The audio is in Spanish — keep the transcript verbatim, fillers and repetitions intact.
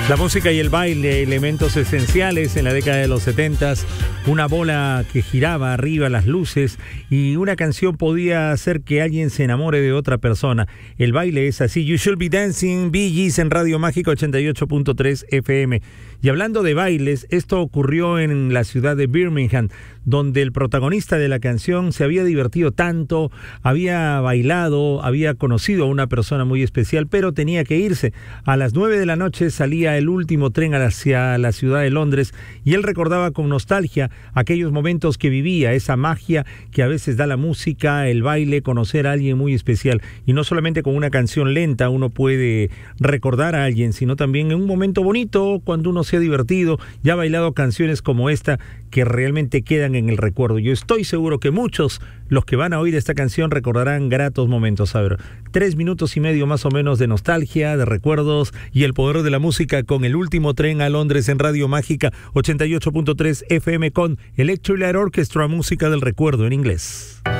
La música y el baile, elementos esenciales en la década de los setentas, una bola que giraba arriba, las luces, y una canción podía hacer que alguien se enamore de otra persona. El baile es así. You Should Be Dancing, Bee Gees en Radio Mágica ochenta y ocho punto tres F M. Y hablando de bailes, esto ocurrió en la ciudad de Birmingham, donde el protagonista de la canción se había divertido tanto, había bailado, había conocido a una persona muy especial, pero tenía que irse. A las nueve de la noche salía el último tren hacia la ciudad de Londres y él recordaba con nostalgia aquellos momentos que vivía, esa magia que a veces da la música, el baile, conocer a alguien muy especial. Y no solamente con una canción lenta uno puede recordar a alguien, sino también en un momento bonito, cuando uno se ha divertido y ha bailado canciones como esta que realmente quedan en el recuerdo. Yo estoy seguro que muchos, los que van a oír esta canción, recordarán gratos momentos. A ver, tres minutos y medio más o menos de nostalgia, de recuerdos y el poder de la música con el último tren a Londres en Radio Mágica ochenta y ocho punto tres F M con Electric Light Orchestra, música del recuerdo en inglés.